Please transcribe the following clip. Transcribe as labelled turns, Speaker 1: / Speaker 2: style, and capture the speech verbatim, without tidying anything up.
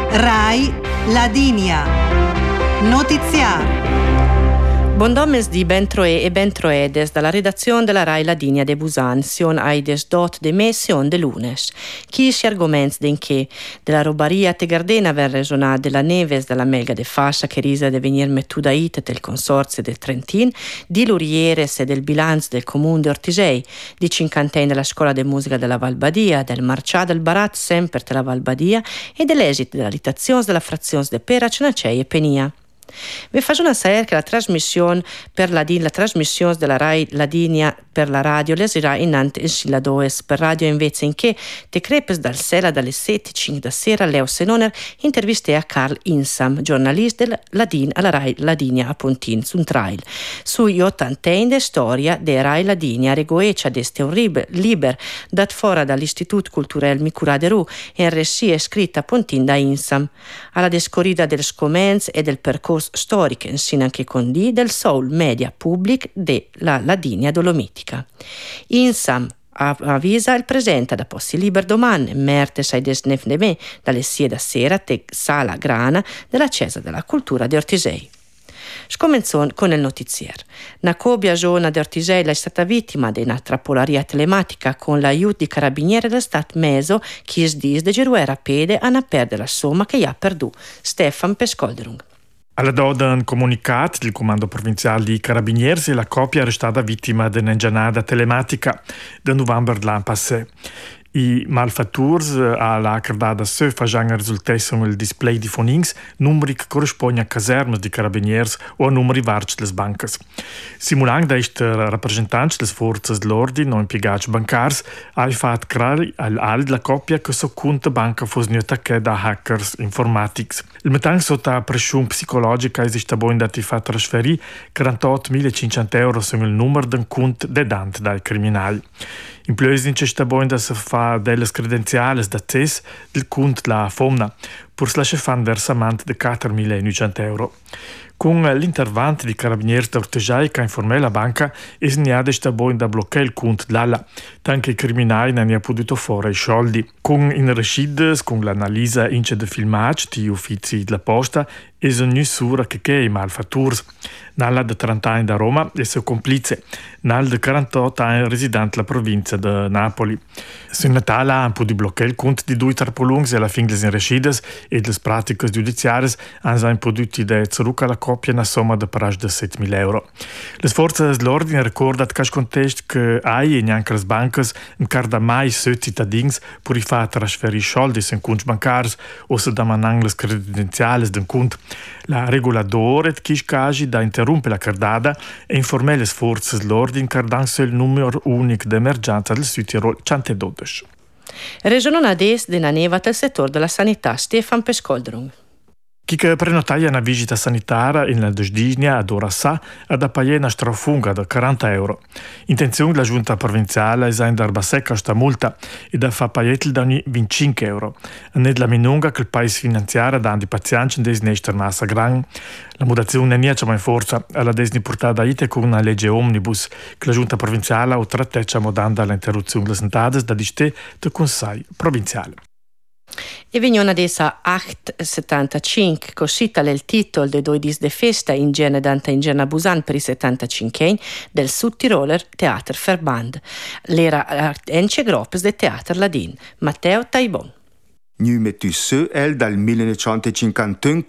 Speaker 1: Rai Ladinia. Notiziario.
Speaker 2: Buon domes di Bentroe e Bentroedes dalla redazione della Rai Ladinia de Busan, sion aides dot de me sion de lunes. Chi si argoments den che della robaria te Gardena ver resonà della neves della melga de fascia che risa de venir mettuda it del consorzio del Trentin, di Lurieres e del bilanz del comune de Ortisei, di Cincanten della scuola de musica della Valbadia, del Marcià del Barat sempre della Valbadia e dell'esito della litazione della frazione de Pera, Cenacei e Penia. Vi faccio una sapere che la trasmissione per la, la trasmissione della Rai Ladinia per la radio l'esirà innanzi in Silla Does per radio invece in che te crepes dal sera dalle sette e cinque da sera Leo Senoner interviste a Carl Insam, giornalista del Ladin alla Rai Ladinia a Pontin su un trail sui ottantenne storia de Rai Ladinia regoecia d'este un liber dat fora dall'Istituto Culturel Micuraderu e in ressi è scritta a Pontin da Insam alla descorrida del scomenz e del percorso storiche insieme anche con di del Soul Media Public della Ladinia Dolomitica. Insam avvisa il presente da possi liber domani, mertes ai desnef de me, dalle sie da sera te sala grana della Chiesa della Cultura di Ortisei. Scomenzò con il notizier. Una cobia giovane di Ortisei è stata vittima di una trappolaria telematica con l'aiuto di carabinieri del Stato meso chi sdis de geruera pede a una perdere la somma che ha perduto. Stefan Pescolderung.
Speaker 3: Alla doda un comunicato del comando provinciale di Carabinieri e la coppia è stata vittima di un'ingianata telematica del novembre dell'anno passato. I malfaturs alla cardada se facciano risultare il display di fonings numeri che corrispondono a caserme di Carabinieri o a numeri varci delle banche. Simulant da questi rappresentanti delle forze dell'ordine o impiegati bancari ha fatto chiaro all'al della coppia che il conto banca fosse attaccata da hackers informatici. Il metà sotto pressione psicologica esiste buon da ti fa trasferire quarantottomilacinquecento euro sul numero del conto dedante dai criminali. In più esiste buon da si fa delle credenziali d'accesso del conto della Fomna, pur se fa un versamento di quattromilanovecento euro. Con l'intervento di Carabinieri d'Ortisei che informò la banca, è stata buona da bloccare il conto dell'alla, tanto i criminali non hanno potuto fare i soldi. Con in rescides, con l'analisi ince de filmati di uffici della posta, è ogni sura che che i malfaturs. Nalla de trenta anni da Roma e suo complice, nal de quarantotto anni residente della provincia di Napoli. Su Natale hanno potuto bloccare il conto di due tarpolungs e alla fine delle rescides e delle pratiche giudiziarie hanno potuto dare zurück alla coppia una somma di parage di settemila euro. Le forze dell'ordine ricordano che il contesto che hai e neanche le banche non carda mai sui cittadini per far trasferire soldi in conti bancari o se damano le credenziali del conto. La regolatore che scagi da interrompere la cardata e informare le forze dell'ordine cardando il numero unico di emergenza del Südtirol centododici.
Speaker 2: Regione Ades della neva del settore della sanità Stefan Pescolderung.
Speaker 3: Chi che prenotaglia una visita sanitaria in la Dosdigna ad Orassa ha da pagare una strafunga di quaranta euro. Intenzione della giunta provinciale è di dar secca questa multa e da far pagare da ogni venticinque euro. Non è la minunga che il paese finanziario dà di pazienza in desnester massa gran. La mutazione non è in forza alla desni portata ite con una legge omnibus che la giunta provinciale ha trattecia modando all'interruzione delle sentate da diste del Consiglio provinciale.
Speaker 2: E veniona dessa otto settantacinque, così tale il titolo dei due dis de festa in gene danta in gena Busan per i settantacinque del Südtiroler Theater Verband. L'era ence groppes de Theater Ladin, Matteo Taibon.
Speaker 4: Nu met u se el dal millenovecentocinquantuno